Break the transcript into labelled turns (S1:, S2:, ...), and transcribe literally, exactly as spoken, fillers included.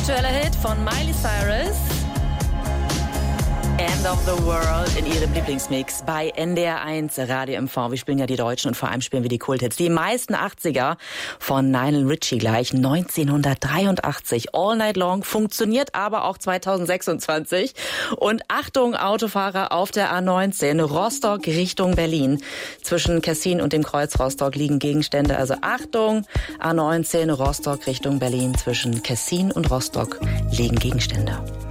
S1: Aktueller Hit von Miley Cyrus. End of the World in ihrem Lieblingsmix bei N D R eins Radio M V. Wir spielen ja die Deutschen und vor allem spielen wir die Kulthits. Die meisten achtziger von Lionel Richie gleich neunzehnhundertdreiundachtzig. All Night Long funktioniert aber auch zweitausendsechsundzwanzig. Und Achtung, Autofahrer auf der A neunzehn, Rostock Richtung Berlin. Zwischen Kessin und dem Kreuz Rostock liegen Gegenstände. Also Achtung, A neunzehn, Rostock Richtung Berlin. Zwischen Kessin und Rostock liegen Gegenstände.